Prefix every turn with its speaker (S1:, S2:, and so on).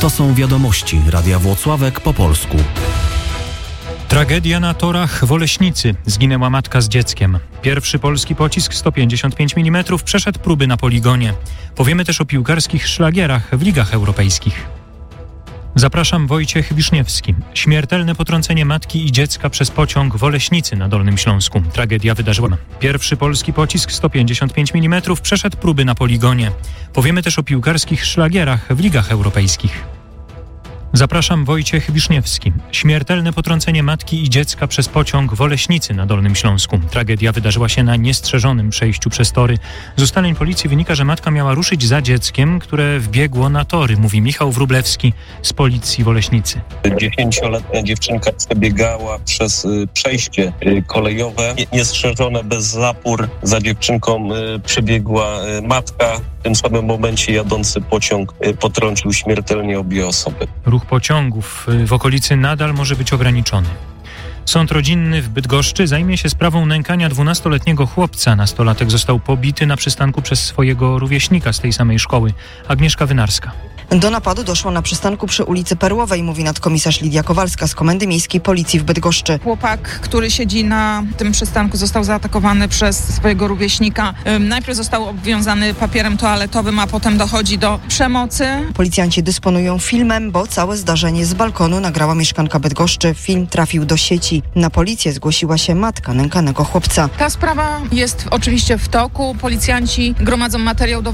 S1: To są wiadomości Radia Włocławek po polsku.
S2: Tragedia na torach w Oleśnicy. Zginęła matka z dzieckiem. Pierwszy polski pocisk 155 mm przeszedł próby na poligonie. Powiemy też o piłkarskich szlagierach w ligach europejskich. Zapraszam, Wojciech Wiszniewski. Śmiertelne potrącenie matki i dziecka przez pociąg w Oleśnicy na Dolnym Śląsku. Tragedia wydarzyła. Pierwszy polski pocisk 155 mm przeszedł próby na poligonie. Powiemy też o piłkarskich szlagierach w ligach europejskich. Zapraszam, Wojciech Wiszniewski. Śmiertelne potrącenie matki i dziecka przez pociąg w Oleśnicy na Dolnym Śląsku. Tragedia wydarzyła się na niestrzeżonym przejściu przez tory. Z ustaleń policji wynika, że matka miała ruszyć za dzieckiem, które wbiegło na tory, mówi Michał Wróblewski z policji w Oleśnicy.
S3: 10-letnia dziewczynka przebiegała przez przejście kolejowe. Niestrzeżone, bez zapór. Za dziewczynką przebiegła matka. W tym samym momencie jadący pociąg potrącił śmiertelnie obie osoby.
S2: Ruch pociągów w okolicy nadal może być ograniczony. Sąd rodzinny w Bydgoszczy zajmie się sprawą nękania 12-letniego chłopca. Nastolatek został pobity na przystanku przez swojego rówieśnika z tej samej szkoły. Agnieszka Wynarska.
S4: Do napadu doszło na przystanku przy ulicy Perłowej, mówi nadkomisarz Lidia Kowalska z Komendy Miejskiej Policji w Bydgoszczy.
S5: Chłopak, który siedzi na tym przystanku, został zaatakowany przez swojego rówieśnika. Najpierw został obwiązany papierem toaletowym, a potem dochodzi do przemocy.
S4: Policjanci dysponują filmem, bo całe zdarzenie z balkonu nagrała mieszkanka Bydgoszczy. Film trafił do sieci. Na policję zgłosiła się matka nękanego chłopca.
S5: Ta sprawa jest oczywiście w toku. Policjanci gromadzą materiał